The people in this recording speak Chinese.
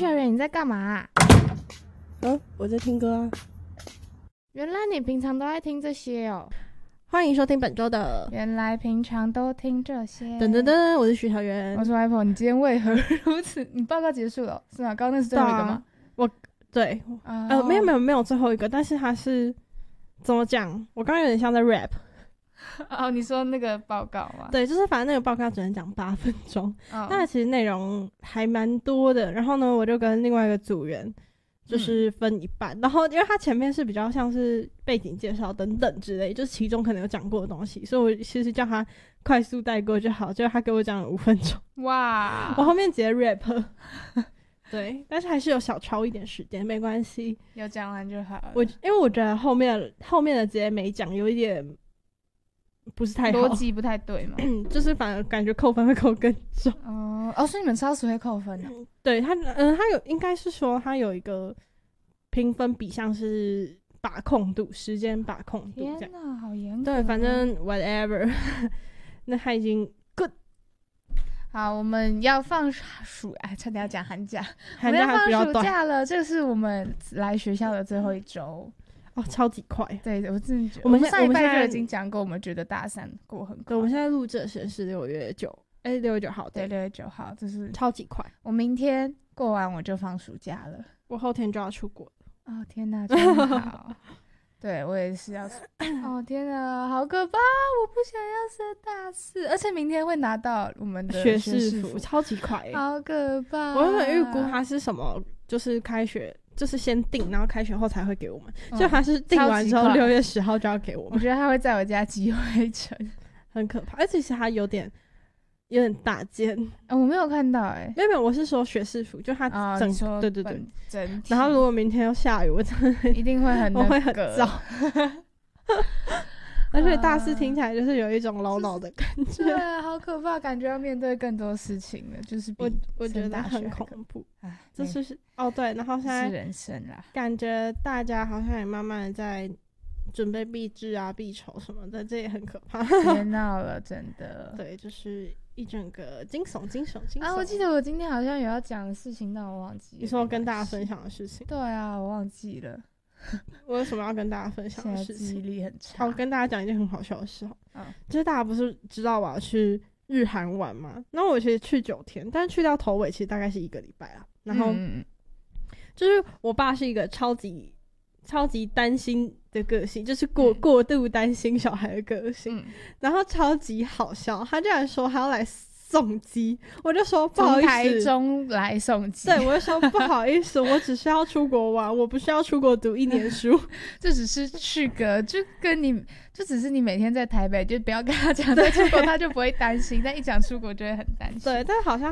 小圆，你在干嘛啊？ 我在听歌啊。 原来你平常都爱听这些哦。 欢迎收听本周的原来平常都听这些。 噔噔噔，我是徐小圆。 我是 Apple， 你今天为何如此？你报告结束了是吗？刚刚那是最后一个吗？ 对，没有最后一个，但是它是怎么讲？我刚刚有点像在 rap。 哦，你说那个报告吗？ 对，就是反正那个报告只能讲8分钟，那其实内容还蛮多的。然后呢，我就跟另外一个组员就是分一半，然后因为他前面是比较像是背景介绍等等之类，就是其中可能有讲过的东西，所以我其实叫他快速带过就好，结果他给我讲了5分钟。 哇， 我后面直接 rap。对，但是还是有小超一点时间，没关系， 有讲完就好了。 因为我觉得后面的直接没讲，有一点不是太好， 逻辑不太对嘛。 就是反而感觉扣分会扣更重。 所以你们超时会扣分的。 对他有应该是说他有一个评分比项是把控度，时间把控度这样。 天哪，好严格。 对，反正 whatever。那他已经 good。 好，我们要放暑，差点要讲寒假， 寒假还比较我们要放暑短假了，这是我们来学校的最后一周。 超级快。 对，我真的觉得， 我们上一拜就已经讲过，我们觉得大3过很快。 对，我们现在录制的时间是6月9号。 对，6月9号，就是超级快。 我明天过完我就放暑假了， 我后天就要出国。 哦天哪，真好。对，我也是要哦天哪，好可怕！我不想要升大4，而且明天会拿到我们的学士服，超级快。 好可怕！ 我原本预估它是什么，就是开学就是先订，然后开学后才会给我们，就它是订完之后6月10号就要给我们。 我觉得它会在我家积灰尘， 很可怕。而且其实它有点大件。 我没有看到没有，我是说学士服，就它对对对， 整体。 然后如果明天又下雨，我真的一定会很我会很燥。而且大4听起来就是有一种老老的感觉。 对，好可怕，感觉要面对更多事情了，就是我觉得很恐怖。这是对，然后现在是人生啦， 感觉大家好像也慢慢的在准备毕制啊、毕筹什么的，这也很可怕。 别闹了，真的。 对，就是一整个惊悚。 我记得我今天好像有要讲的事情，但我忘记了。 你说跟大家分享的事情？ 对啊，我忘记了。 我有什么要跟大家分享的事情？ 现在记忆力很差。 我跟大家讲一件很好笑的事。就是大家不是知道我要去日韩玩吗？然后我其实去9天，但是去到头尾其实大概是1个礼拜啊。然后就是我爸是一个超级担心的个性，就是过度担心小孩的个性。然后超级好笑，他居然说他要来送机，我就说不好意思，从台中来送机。 对，我就说不好意思，我只是要出国玩，我不是要出国读1年书。 这只是去个，就只是你每天在台北，就不要跟他讲在出国，他就不会担心。但一讲出国就会很担心。 对，但好像